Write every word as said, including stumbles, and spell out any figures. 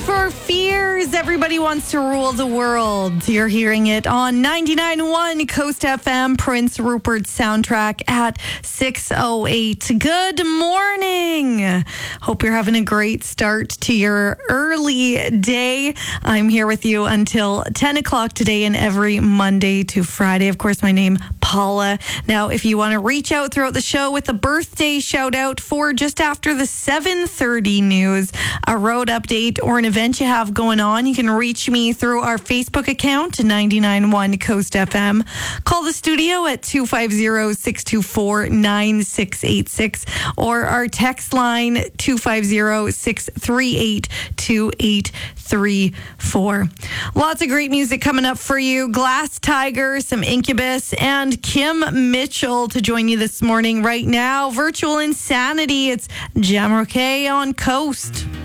for Fears. Everybody wants to rule the world. You're hearing it on ninety-nine point one Coast F M, Prince Rupert soundtrack at six oh eight. Good morning. Hope you're having a great start to your early day. I'm here with you until ten o'clock today and every Monday to Friday. Of course, my name Paula. Now, if you want to reach out throughout the show with a birthday shout out for just after the seven thirty news, a road update, or an event you have going on, you can reach me through our Facebook account, ninety-nine point one Coast F M. Call the studio at two five zero, six two four, nine six eight six or our text line two five zero, six three eight, two eight three four. Lots of great music coming up for you. Glass Tiger, some Incubus, and Kim Mitchell to join you this morning. Right now, Virtual Insanity. It's Jam Roquet on Coast.